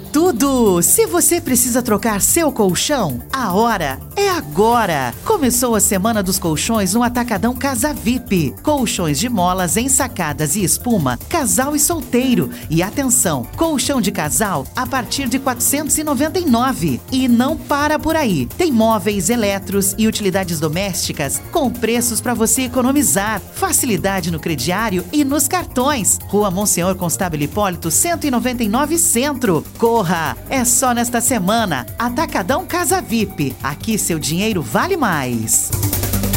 tudo! Se você precisa trocar seu colchão, a hora é agora! Começou a Semana dos Colchões no Atacadão Casa VIP. Colchões de molas, ensacadas e espuma, casal e solteiro. E atenção, colchão de casal a partir de R$ 499. E não para por aí. Tem móveis, eletros e utilidades domésticas com preços para você economizar. Facilidade no crediário e nos cartões. Rua Monsenhor Constável Hipólito, 199 Centro. Corra! É só nesta semana. Atacadão Casa VIP. Aqui seu dinheiro vale mais.